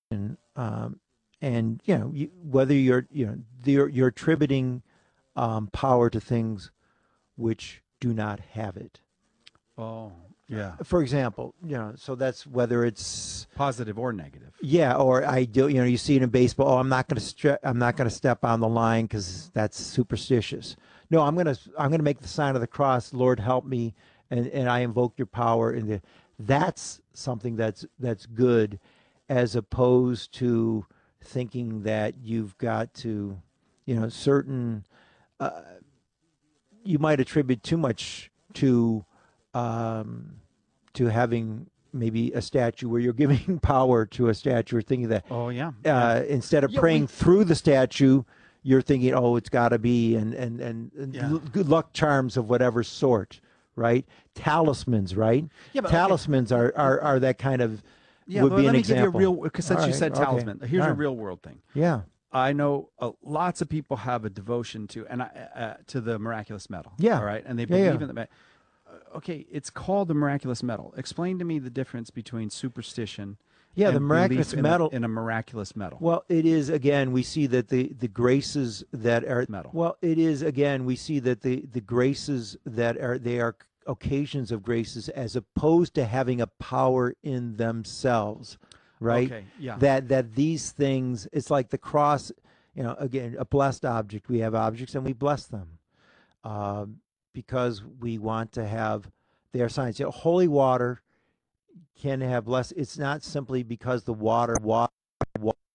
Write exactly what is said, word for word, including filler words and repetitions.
And, um, and you know, you, whether you're, you know, you're, you're attributing um, power to things which do not have it. Oh, yeah. For example, you know, so that's whether it's Positive or negative. yeah, or I do, you know, you see it in baseball. Oh, I'm not going to stre- I'm not going to step on the line because that's superstitious. No, I'm going to I'm going to make the sign of the cross. Lord, help me, and and I invoke your power. And the, that's something that's that's good, as opposed to thinking that you've got to, you know, certain you might attribute too much to um, to having maybe a statue where you're giving power to a statue or thinking that Oh, yeah. Yeah. uh, instead of Yeah, praying we through the statue, you're thinking, oh, it's got to be and and and, and Yeah. l- good luck charms of whatever sort, right? Talismans, right? Yeah, but okay. Talismans are are, are that kind of Yeah, would but be an let me give you a example. real because All since you right, said okay, talisman, here's all a right, real world thing. yeah, I know uh, lots of people have a devotion to and I, uh, to the miraculous medal. yeah, All right, and they yeah, yeah. believe in the. Uh, okay, it's called the miraculous medal. Explain to me the difference between superstition Yeah, the and belief miraculous in a medal. in a miraculous medal. Well, it is again. We see that the the graces that are Medal. well, it is again. We see that the the graces that are they are occasions of graces as opposed to having a power in themselves, right? Okay. Yeah. That that these things. It's like the cross. You know, again, a blessed object. We have objects and we bless them um, because we want to have their signs. You know, holy water can have less. It's not simply because the water water